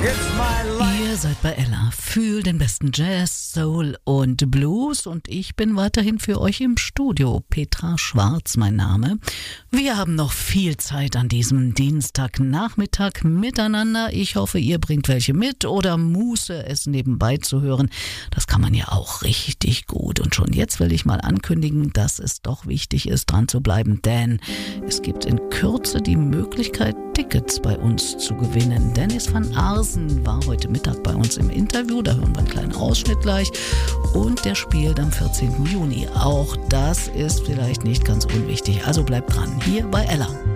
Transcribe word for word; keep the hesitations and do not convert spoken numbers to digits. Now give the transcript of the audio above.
Ihr seid bei Ella, fühlt den besten Jazz, Soul und Blues und ich bin weiterhin für euch im Studio. Petra Schwarz, mein Name. Wir haben noch viel Zeit an diesem Dienstagnachmittag miteinander. Ich hoffe, ihr bringt welche mit oder Muße, es nebenbei zu hören. Das kann man ja auch richtig gut. Und schon jetzt will ich mal ankündigen, dass es doch wichtig ist, dran zu bleiben, denn es gibt in Kürze die Möglichkeit, Tickets bei uns zu gewinnen. Dennis van Aarsen war heute Mittag bei uns im Interview, da hören wir einen kleinen Ausschnitt gleich und der spielt am vierzehnten Juni. Auch das ist vielleicht nicht ganz unwichtig, also bleibt dran, hier bei Ella.